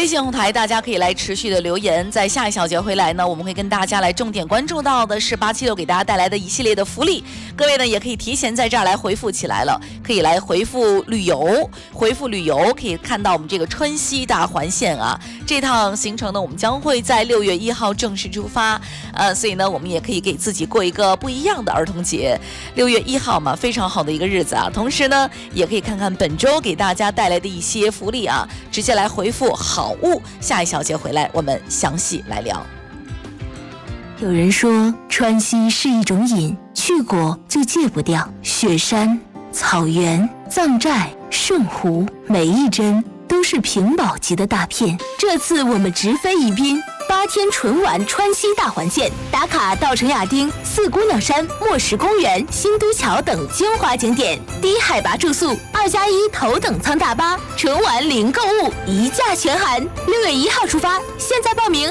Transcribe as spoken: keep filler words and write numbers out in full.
微信后台大家可以来持续的留言，在下一小节回来呢，我们会跟大家来重点关注到的是八七六给大家带来的一系列的福利，各位呢也可以提前在这儿来回复起来了，可以来回复旅游，回复旅游可以看到我们这个川西大环线啊，这趟行程呢我们将会在六月一号正式出发，呃，所以呢我们也可以给自己过一个不一样的儿童节，六月一号嘛，非常好的一个日子啊，同时呢也可以看看本周给大家带来的一些福利啊，直接来回复好物，下一小节回来我们详细来聊。 有人说川西是一种瘾，去过就戒不掉。雪山、草原、藏寨、圣湖，每一帧都是屏保级的大片。这次我们直飞宜宾，八天纯玩川西大环线，打卡稻城亚丁、四姑娘山、莫石公园、新都桥等精华景点，低海拔住宿，二加一头等舱大巴，纯玩零购物，一价全含。六月一号出发，现在报名。